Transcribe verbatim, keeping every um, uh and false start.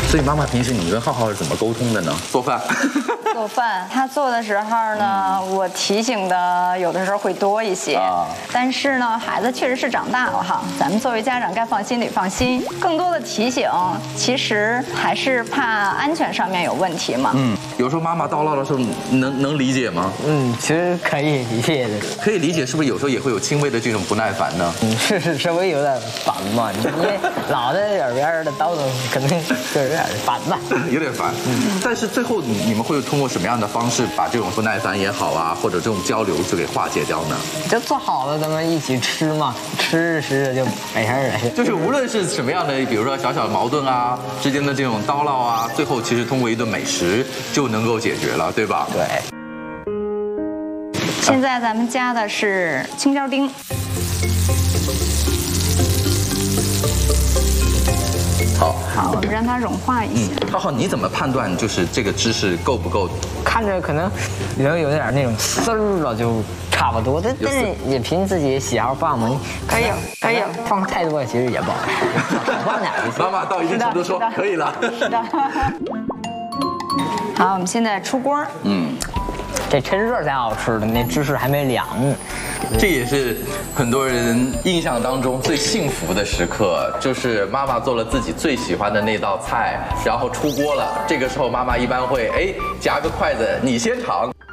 所以妈妈平时你跟浩浩是怎么沟通的呢？做饭。 做饭，他做的时候呢，我提醒的有的时候会多一些，啊、但是呢，孩子确实是长大了哈，咱们作为家长该放心得放心。更多的提醒，其实还是怕安全上面有问题嘛。 嗯，有时候妈妈叨唠的时候，能能理解吗？ 嗯，其实可以理解的。 可以理解，是不是有时候也会有轻微的这种不耐烦呢？ 嗯，是是稍微有点烦嘛，因为老在耳边的叨叨，可能就有点烦吧。 有点烦。嗯，但是最后你你们会通过什么样的方式把这种不耐烦也好啊，或者这种交流就给化解掉呢？ 就做好了，咱们一起吃嘛，吃着吃着就没事了。 就是无论是什么样的，比如说小小的矛盾啊，之间的这种叨唠啊，最后其实通过一顿美食就能够解决了，对吧？ 对。 现在咱们加的是青椒丁。 好， 好，我们让它融化一下。 浩浩，你怎么判断就是这个芝士够不够？ 看着可能有有点那种丝儿了，就差不多。但但是也凭自己喜好放嘛。 可以，可以。 放太多其实也不好吃，放点就行。 妈妈到一定程度说可以了。 是的。好，我们现在出锅。嗯。 这趁热才好吃的，那芝士还没凉呢。 这也是很多人印象当中最幸福的时刻，就是妈妈做了自己最喜欢的那道菜，然后出锅了。这个时候妈妈一般会哎夹个筷子，你先尝。